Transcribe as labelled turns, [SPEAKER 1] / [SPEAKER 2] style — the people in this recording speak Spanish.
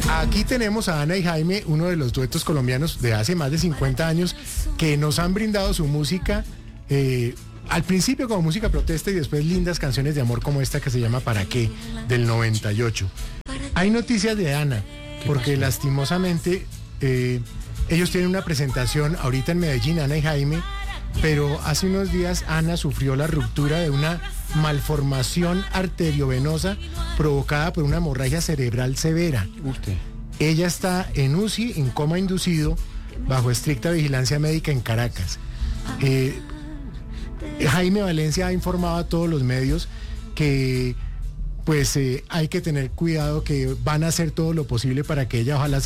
[SPEAKER 1] Aquí tenemos a Ana y Jaime, uno de los duetos colombianos de hace más de 50 años, que nos han brindado su música, al principio como música protesta y después lindas canciones de amor como esta que se llama ¿Para qué?, del 98. Hay noticias de Ana, porque lastimosamente ellos tienen una presentación ahorita en Medellín, Ana y Jaime, pero hace unos días Ana sufrió la ruptura de una malformación arteriovenosa provocada por una hemorragia cerebral severa. Ella está en UCI, en coma inducido, bajo estricta vigilancia médica en Caracas. Jaime Valencia ha informado a todos los medios que hay que tener cuidado, que van a hacer todo lo posible para que ella ojalá